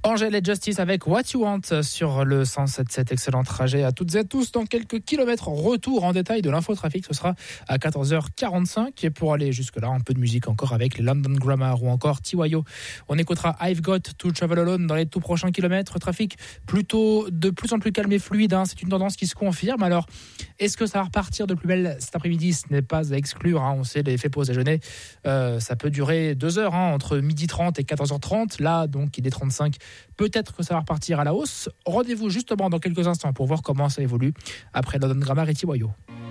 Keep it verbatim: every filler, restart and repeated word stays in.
Angèle et Justice avec What You Want sur le cent sept virgule sept. Excellent trajet à toutes et à tous. Dans quelques kilomètres, retour en détail de l'infotrafic. Ce sera à quatorze heures quarante-cinq. Et pour aller jusque-là, un peu de musique encore avec les London Grammar ou encore T Y O. On écoutera I've Got to Travel Alone dans les tout prochains kilomètres. Trafic plutôt de plus en plus calme et fluide. Hein. C'est une tendance qui se confirme. Alors, est-ce que ça va repartir de plus belle cet après-midi? Ce n'est pas à exclure. Hein. On sait, l'effet pause déjeuner, euh, ça peut durer deux heures, hein, entre midi trente et quatorze heures trente. Là, donc, il est trente-cinq. Peut-être que ça va repartir à la hausse. Rendez-vous justement dans quelques instants pour voir comment ça évolue après London Grammar et T Y O.